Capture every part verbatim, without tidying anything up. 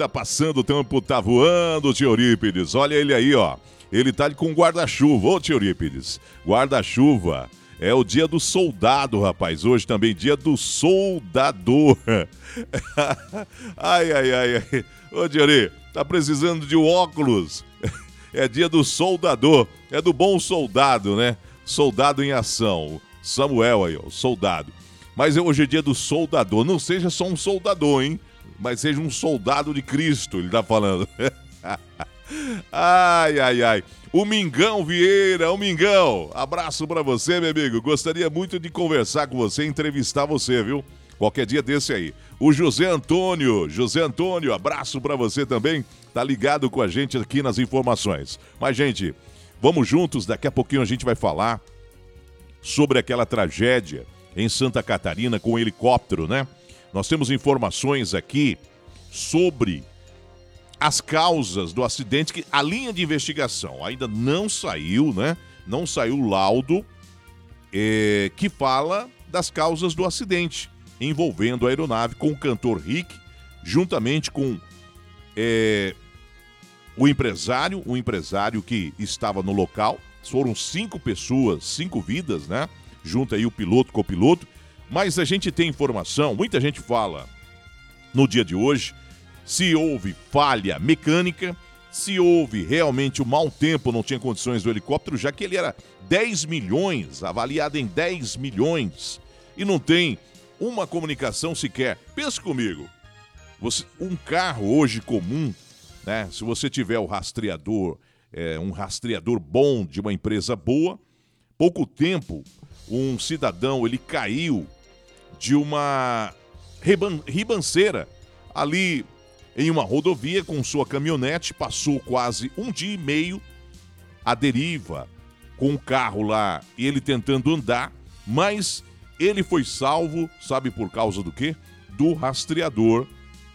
Tá passando, o tempo tá voando, tio Eurípides. Olha ele aí, ó. Ele tá com guarda-chuva. Ô, tio Eurípides, guarda-chuva. É o dia do soldado, rapaz. Hoje também dia do soldador. Ai, ai, ai, ai. Ô, tio Eurí, tá precisando de um óculos. É dia do soldador. É do bom soldado, né? Soldado em ação. Samuel aí, ó, soldado. Mas hoje é dia do soldador. Não seja só um soldador, hein? Mas seja um soldado de Cristo, ele tá falando. Ai, ai, ai. O Mingão Vieira, o Mingão. Abraço pra você, meu amigo. Gostaria muito de conversar com você, entrevistar você, viu? Qualquer dia desse aí. O José Antônio, José Antônio, abraço pra você também. Tá ligado com a gente aqui nas informações. Mas, gente, vamos juntos. Daqui a pouquinho a gente vai falar sobre aquela tragédia em Santa Catarina com o helicóptero, né? Nós temos informações aqui sobre as causas do acidente, que a linha de investigação ainda não saiu, né? Não saiu o laudo é, que fala das causas do acidente envolvendo a aeronave com o cantor Rick, juntamente com é, o empresário, o empresário que estava no local. Foram cinco pessoas, cinco vidas, né? Junta aí o piloto, copiloto. Mas a gente tem informação, muita gente fala no dia de hoje, se houve falha mecânica, se houve realmente o mau tempo, não tinha condições do helicóptero, já que ele era dez milhões, avaliado em dez milhões, e não tem uma comunicação sequer. Pensa comigo, você, um carro hoje comum, né? Se você tiver o rastreador, é, um rastreador bom de uma empresa boa, pouco tempo, um cidadão, ele caiu de uma riban- ribanceira ali em uma rodovia com sua caminhonete, passou quase um dia e meio à deriva com o carro lá e ele tentando andar, mas ele foi salvo, sabe por causa do quê? Do rastreador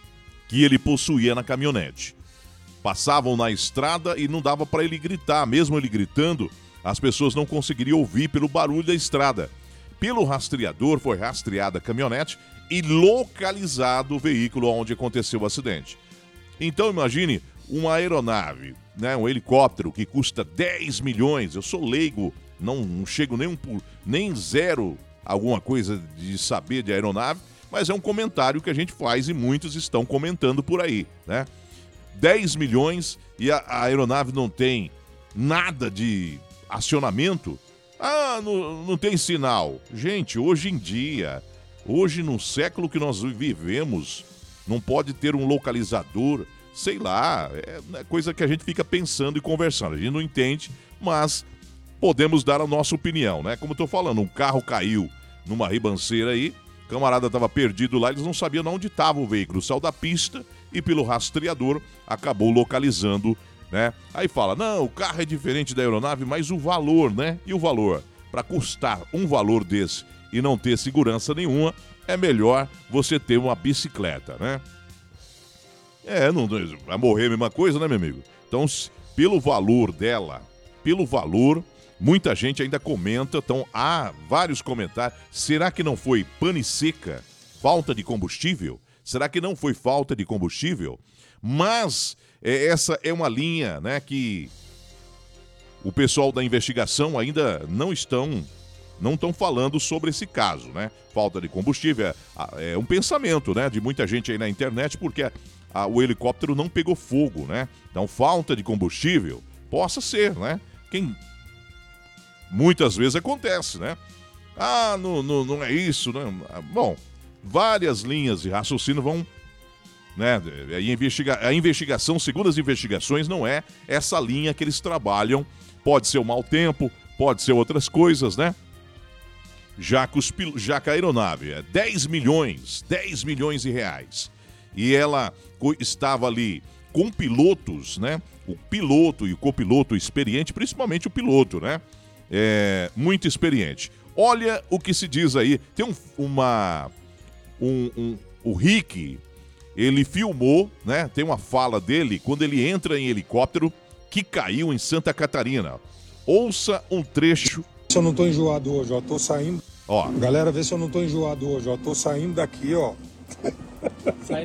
que ele possuía na caminhonete. Passavam na estrada e não dava para ele gritar, mesmo ele gritando, as pessoas não conseguiriam ouvir pelo barulho da estrada. Pelo rastreador foi rastreada a caminhonete e localizado o veículo onde aconteceu o acidente. Então imagine uma aeronave, né, um helicóptero que custa dez milhões. Eu sou leigo, não, não chego nem, um, nem zero alguma coisa de saber de aeronave, mas é um comentário que a gente faz e muitos estão comentando por aí, né? dez milhões e a, a aeronave não tem nada de acionamento. Ah, não, não tem sinal. Gente, hoje em dia, hoje no século que nós vivemos, não pode ter um localizador, sei lá, é coisa que a gente fica pensando e conversando. A gente não entende, mas podemos dar a nossa opinião, né? Como eu tô falando, um carro caiu numa ribanceira aí, o camarada estava perdido lá, eles não sabiam onde estava o veículo, saiu da pista e pelo rastreador acabou localizando, né? Aí fala, não, o carro é diferente da aeronave, mas o valor, né? E o valor? Para custar um valor desse e não ter segurança nenhuma, é melhor você ter uma bicicleta, né? É, não vai morrer a mesma coisa, né, meu amigo? Então, pelo valor dela, pelo valor, muita gente ainda comenta, então há vários comentários. Será que não foi pane seca? Falta de combustível? Será que não foi falta de combustível? Mas é, essa é uma linha, né, que o pessoal da investigação ainda não estão não estão falando sobre esse caso, né? Falta de combustível é, é um pensamento, né, de muita gente aí na internet, porque a, a, o helicóptero não pegou fogo, né? Então falta de combustível, possa ser, né? Quem muitas vezes acontece, né? Ah, não, não, não é isso, né? Bom, várias linhas de raciocínio vão, né? A, investiga- a investigação, segundo as investigações, não é essa linha que eles trabalham. Pode ser o mau tempo, pode ser outras coisas, né? Já que, os, já que a aeronave é dez milhões, dez milhões de reais, e ela estava ali com pilotos, né? O piloto e o copiloto experiente, principalmente o piloto, né? É, muito experiente. Olha o que se diz aí. Tem um, uma... Um, um, o Rick, ele filmou, né? Tem uma fala dele quando ele entra em helicóptero que caiu em Santa Catarina. Ouça um trecho. Se eu não tô enjoado hoje, ó, tô saindo. Ó. Galera, vê se eu não tô enjoado hoje, ó, tô saindo daqui, ó.